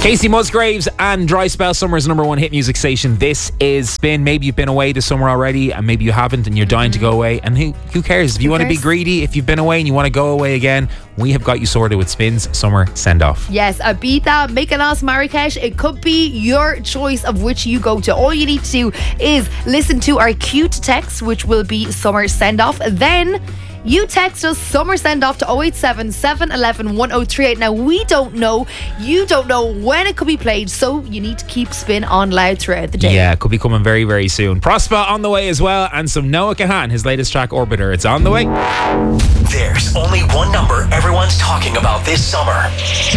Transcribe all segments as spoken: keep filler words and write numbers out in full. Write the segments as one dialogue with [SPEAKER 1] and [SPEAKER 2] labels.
[SPEAKER 1] Casey Musgraves and Dry Spell, Summer's number one hit music station. This is Spin. Maybe you've been away this summer already, and maybe you haven't, and you're dying to go away. And who, who cares? If you want to be greedy, if you've been away and you want to go away again, we have got you sorted with Spin's Summer Send-Off.
[SPEAKER 2] Yes, Ibiza, Mykonos, Marrakesh. It could be your choice of which you go to. All you need to do is listen to our cute text, which will be Summer Send-Off. Then you text us Summer Send Off to oh eight seven, seven one one, one oh three eight. Now, we don't know, you don't know when it could be played, so you need to keep Spin on loud throughout the day.
[SPEAKER 1] Yeah, it could be coming very, very soon. Prospa on the way as well, and some Noah Kahan, his latest track, Orbiter. It's on the way.
[SPEAKER 3] There's only one number everyone's talking about this summer.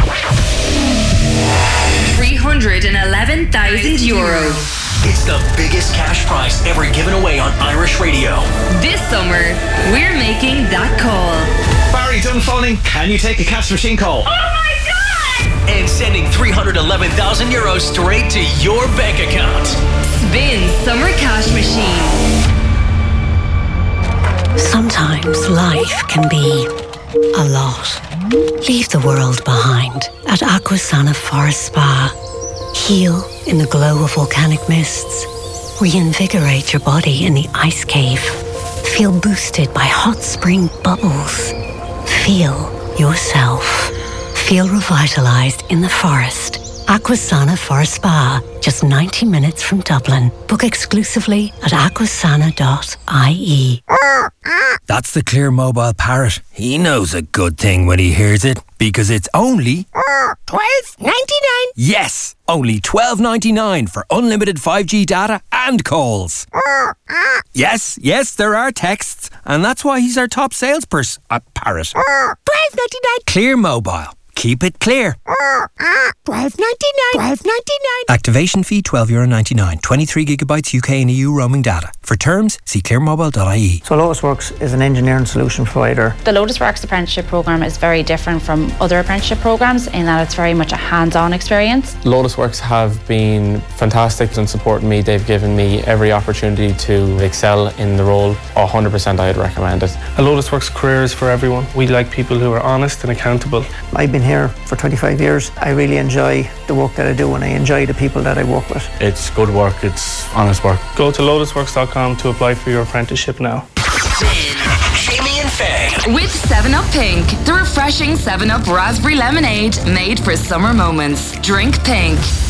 [SPEAKER 4] three hundred eleven thousand euro.
[SPEAKER 3] It's the biggest cash prize ever given away on Irish radio.
[SPEAKER 4] This summer, we're making that call.
[SPEAKER 5] Barry Dunfolding, can you take a cash machine call?
[SPEAKER 4] Oh my God!
[SPEAKER 3] And sending three hundred eleven thousand euros straight to your bank account.
[SPEAKER 4] Spin Summer Cash Machine.
[SPEAKER 6] Sometimes life can be a lot. Leave the world behind at Aquasana Forest Spa. Heal in the glow of volcanic mists. Reinvigorate your body in the ice cave. Feel boosted by hot spring bubbles. Feel yourself. Feel revitalized in the forest. Aquasana Forest Spa, just ninety minutes from Dublin. Book exclusively at aquasana dot I E.
[SPEAKER 7] That's the Clear Mobile Parrot. He knows a good thing when he hears it, because it's only
[SPEAKER 8] twelve ninety-nine.
[SPEAKER 7] Yes, only twelve ninety-nine for unlimited five G data and calls. Yes, yes, there are texts, and that's why he's our top salesperson at Parrot.
[SPEAKER 8] twelve ninety-nine.
[SPEAKER 7] Clear Mobile. Keep it clear.
[SPEAKER 8] twelve ninety-nine. twelve ninety-nine.
[SPEAKER 7] Activation fee twelve euro ninety-nine. twenty-three gigabytes U K and E U roaming data. For terms, see clear mobile dot I E.
[SPEAKER 9] So Lotus Works is an engineering solution provider.
[SPEAKER 10] The Lotus Works apprenticeship programme is very different from other apprenticeship programmes in that it's very much a hands-on experience.
[SPEAKER 11] Lotus Works have been fantastic in supporting me. They've given me every opportunity to excel in the role. one hundred percent I'd recommend it.
[SPEAKER 12] A Lotus Works career is for everyone. We like people who are honest and accountable.
[SPEAKER 9] I've been here for twenty-five years. I really enjoy the work that I do, and I enjoy the people that I work with.
[SPEAKER 11] It's good work, it's honest work.
[SPEAKER 12] Go to lotus works dot com to apply for your apprenticeship now.
[SPEAKER 3] Jamie and Faye.
[SPEAKER 4] With seven up Pink, the refreshing seven up Raspberry Lemonade made for summer moments. Drink pink.